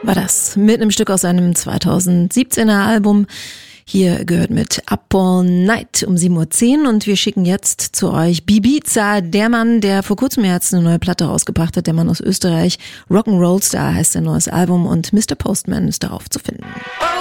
War das mit einem Stück aus seinem 2017er Album. Hier gehört mit Up All Night um 7:10 Uhr und wir schicken jetzt zu euch Bibiza, der Mann, der vor kurzem jetzt eine neue Platte rausgebracht hat, der Mann aus Österreich. Rock'n'Roll Star heißt sein neues Album und Mr. Postman ist darauf zu finden.